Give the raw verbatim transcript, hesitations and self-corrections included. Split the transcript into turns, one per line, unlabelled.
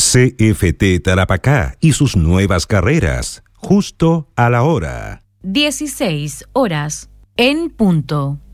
C F T Tarapacá y sus nuevas carreras, justo a la hora.
dieciséis horas en punto.